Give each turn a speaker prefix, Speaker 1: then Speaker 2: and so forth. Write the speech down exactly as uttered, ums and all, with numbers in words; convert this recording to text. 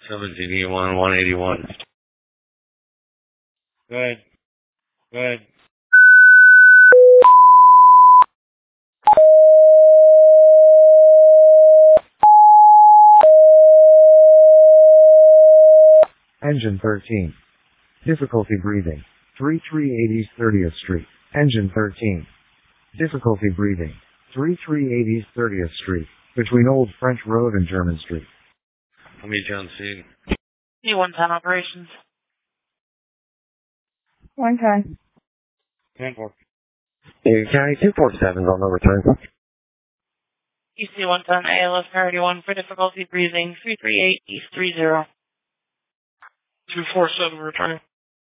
Speaker 1: seventeen E one, one eighty-one. Good. Good.
Speaker 2: Engine thirteen. Difficulty breathing. thirty-three eighty thirtieth Street. Engine thirteen. Difficulty breathing. thirty-three eighty thirtieth Street. Between Old French Road and German Street.
Speaker 1: Let me John C.
Speaker 3: E one ten operations.
Speaker 4: One ten.
Speaker 1: ten four.
Speaker 5: New County two forty-seven on the return.
Speaker 3: E C one ten A L S priority one for difficulty breathing. three three eight East three zero.
Speaker 1: two four seven return.